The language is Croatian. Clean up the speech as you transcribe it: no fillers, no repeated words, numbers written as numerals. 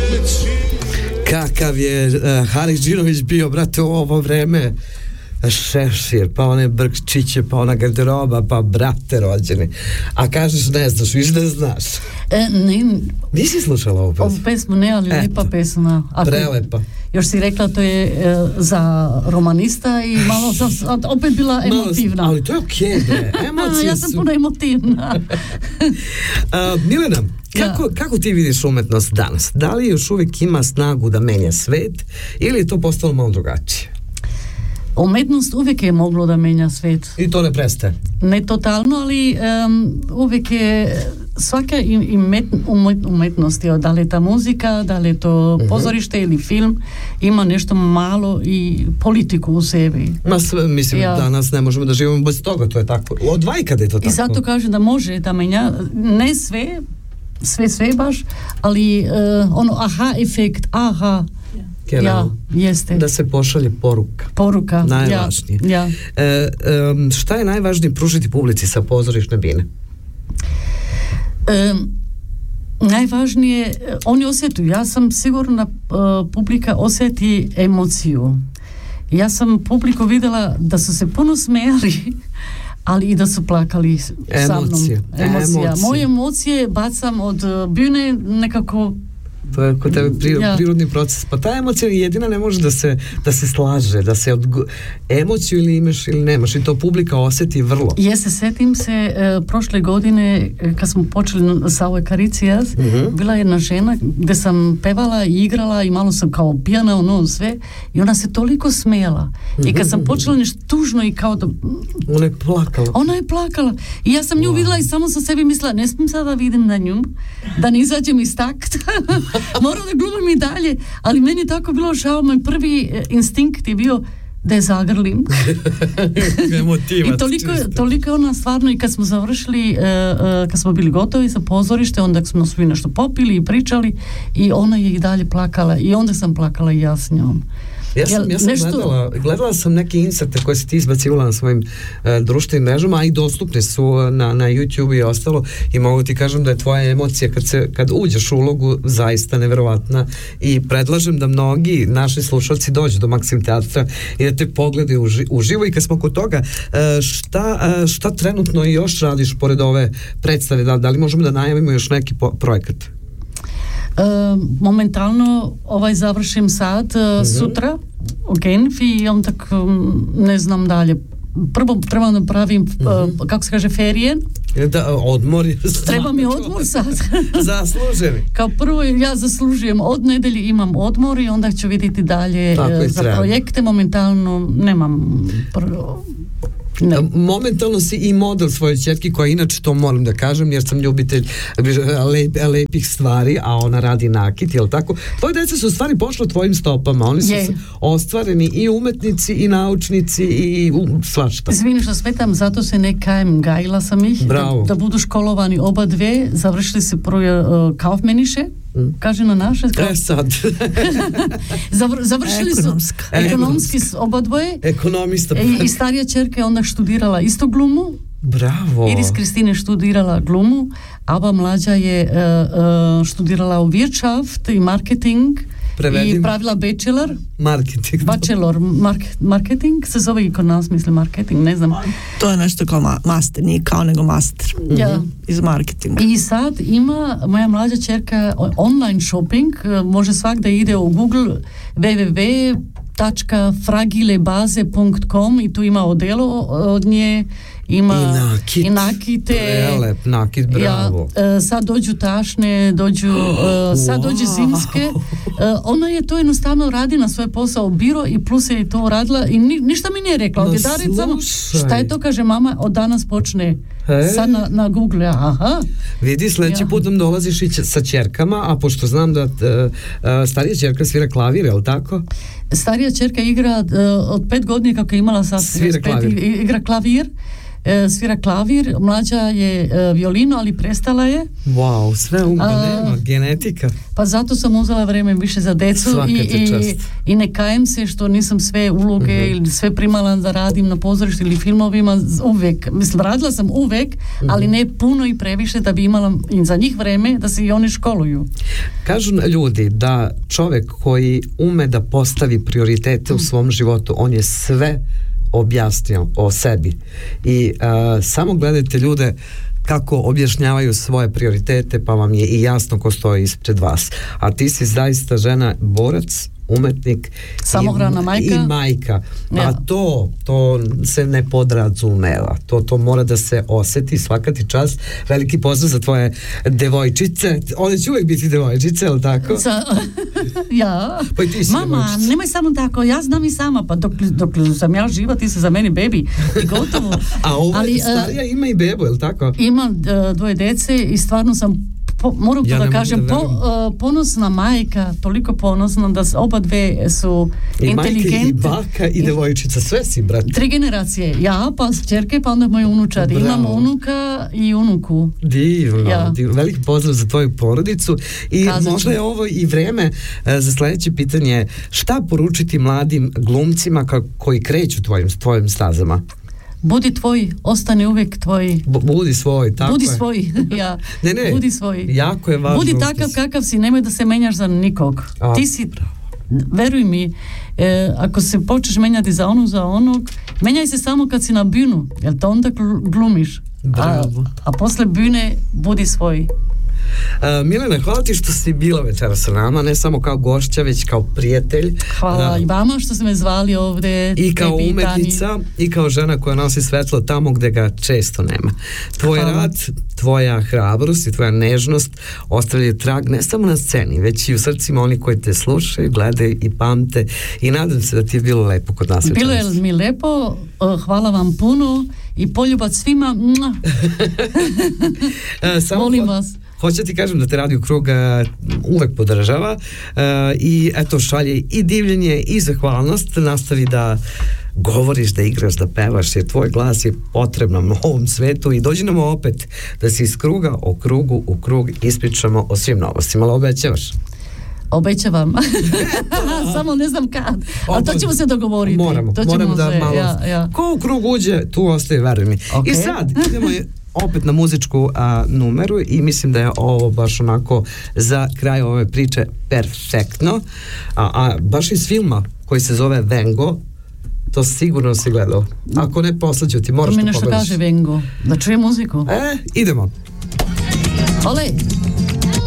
Kakav je Haris Džinović bio, brate, u ovo vreme. Šešir, pa one brkčiće, pa ona garderoba, pa brate rođeni. A kažeš ne znaš, viš da znaš. Ne. Nisi slušala ovu pesmu? Ovu pesmu ne, ali lijepa pesma. Prelepa. Još si rekla to je za romanista i malo opet bila emotivna. Ali to je okej, bre. Emocije ja sam puno emotivna. Milena, kako ti vidiš umetnost danas? Da li još uvijek ima snagu da menja svet ili je to postalo malo drugačije? Umetnost uvijek je moglo da menja svet. I to ne prestaje? Ne totalno, ali uvijek je svaka umetnost, da li je ta muzika, da li je to pozorište ili film, ima nešto malo i politiku u sebi. Mislim, danas ne možemo da živimo bez toga, to je tako. Od vajkada je to tako. I zato kažem da može da menja, ne sve baš, ali aha efekt, jeste. Da se pošalje poruka. Najvažnije. Šta je najvažnije pružiti publici sa pozorišne bine? Najvažnije, oni osjetuju. Ja sam sigurna publika osjeti emociju. Ja sam publiku vidjela da su se puno smijali, ali i da su plakali sa mnom. Emocija. Moje emocije bacam od bine nekako. To je kod tebe prirodni proces. Pa ta emocija jedina ne može da se slaže, da se emociju ili imaš ili nemaš i to publika osjeti vrlo. Sjetim se prošle godine kad smo počeli sa ovoj Karicijas, bila je jedna žena gdje sam pevala i igrala i malo sam kao pijana sve i ona se toliko smijela. I kad sam počela nešto tužno i kao da... Ona je plakala. I ja sam nju vidjela i samo sa sebi mislila, ne smijem sada da vidim na nju, da ne izađem iz takta. Moram da glumim i dalje, ali meni je tako bilo žao, moj prvi instinkt je bio da je zagrlim. I toliko ona stvarno, i kad smo završili, kad smo bili gotovi za pozorište, onda smo svi nešto popili i pričali i ona je i dalje plakala i onda sam plakala i ja s njom. Ja sam gledala sam neke inserte koje si ti izbacivala na svojim društvenim mrežama, a i dostupne su na YouTube i ostalo, i mogu ti kažem da je tvoja emocija kad uđeš u ulogu zaista neverovatna i predlažem da mnogi naši slušalci dođu do Maksim teatra i da te pogledaju uživo. I kad smo kod toga, šta trenutno još radiš pored ove predstave, da li možemo da najavimo još neki projekat? Momentalno završim sad sutra u Genfi i on tak ne znam dalje. Prvo trebam da pravim kako se kaže ferije. Odmor. Treba mi odmor sad. Zasluženi. Kao prvo ja zaslužujem, od nedelje imam odmor i onda ću vidjeti dalje za projekte. Momentalno nemam Momentalno si i model svoje ćerki, koja inače, to moram da kažem jer sam ljubitelj lepih stvari, a ona radi nakit, jel tako? Tvoje deca su u stvari pošle tvojim stopama, oni su ostvareni i umetnici i naučnici i svašta. Izvini što smetam, zato se ne kajem, gajila sam ih da budu školovani oba dve, završili se prvo kaufmeniše, kaže na naše. Sad. Završili su ekonomski oba dvoje. Ekonomista. I starija ćerka je onda študirala isto glumu. Bravo. Iris Kristine študirala glumu, a ova mlađa je študirala u Wirtschaft i marketing. I pravila bachelor. Marketing se zove i kod nas, misli marketing, ne znam. To je nešto kao master, nije kao nego master iz marketinga. I sad ima moja mlađa ćerka online shopping, može svak da ide u Google www.fragilebaze.com i tu ima odelo od nje, ima i nakite. Prelep nakit, bravo. Sad dođu tašne, sad dođe zimske. Ona je to jednostavno radi na svoj posao u biro i plus je to radila i ništa mi nije rekla. Šta je to, kaže mama, od danas počne. Sad na Google, aha. Vidi, sljedeći put nam dolaziš i sa ćerkama, a pošto znam da starija ćerka svira klavir, je li tako? Starija ćerka igra od 5 godina, kako je imala sad 5, igra klavir. svira klavir, mlađa je violinu, ali prestala je. Wow, sve nema, genetika. Pa zato sam uzela vreme više za decu i ne kajem se što nisam sve uloge ili sve primala da radim na pozorištu ili filmovima uvek. Mislim, radila sam uvek, ali ne puno i previše da bi imala i za njih vreme da se i oni školuju. Kažu ljudi da čovek koji ume da postavi prioritete u svom životu, on je sve objasnio o sebi i samo gledajte ljude kako objašnjavaju svoje prioritete, pa vam je i jasno ko stoji ispred vas. A ti si zaista žena, borac, umetnik samohrana majka i majka. A to se ne podrazumeva. To mora da se oseti svaka ti čast. Veliki pozdrav za tvoje devojčice. One će uvijek biti devojčice, ali tako? Ja. Pa i ti si mama, devojčica. Nemoj samo tako, ja znam i sama, pa dok sam ja živa, ti si za meni bebi i gotovo. A ova starija ima i bebu, je li tako? Ima 2 dece i stvarno sam moram to da kažem, ponosna majka, toliko ponosna da oba dve su inteligentne. I baka i devojčica, sve si, brat. 3 generacije, ja, pa ćerke, pa onda moje unučari. Imamo unuka i unuku. Divno. Veliki pozdrav za tvoju porodicu i možda je ovo i vreme za sledeće pitanje. Šta poručiti mladim glumcima koji kreću tvojim stazama? Budi tvoj, ostane uvijek tvoj. Budi svoj, tako budi je. Svoj, ja. Ne, budi svoj. Jako je važno. Budi takav kakav si, nemoj da se menjaš za nikog. Ti si, veruj mi, ako se počneš menjati za onog, menjaj se samo kad si na binu, jer to onda glumiš. A posle bine budi svoj. Milena, hvala ti što si bila večeras sa nama, ne samo kao gošća, već kao prijatelj. Hvala i vama što ste me zvali ovde. I kao umetnica i kao žena koja nosi svetlo tamo gde ga često nema. Tvoj rad, tvoja hrabrost i tvoja nežnost ostavljaju trag ne samo na sceni, već i u srcima oni koji te slušaju, gledaju i pamte i nadam se da ti je bilo lepo kod nas večeras. Bilo je mi lepo, hvala vam puno i poljubac svima. Molim vas. Hoću ti kažem da te Radio Krug uvek podržava i eto šalje i divljenje i zahvalnost, nastavi da govoriš, da igraš, da pevaš, jer tvoj glas je potreban u ovom svetu i dođi nam opet da se iz kruga u krug ispričamo o svim novostima, ali obećavaš? Obećavam. Samo ne znam kad. Ali to ćemo se dogovoriti. Moram da malo... Ko u krug uđe, tu ostaje, veruj mi. I sad idemo opet na muzičku numeru i mislim da je ovo baš onako za kraj ove priče perfektno. A baš iz filma koji se zove Vengo, to sigurno si gledao. Ako ne, poslaću ti, moraš to pogledaš. To mi nešto kaže Vengo. Da čujem muziku. Idemo. Ole!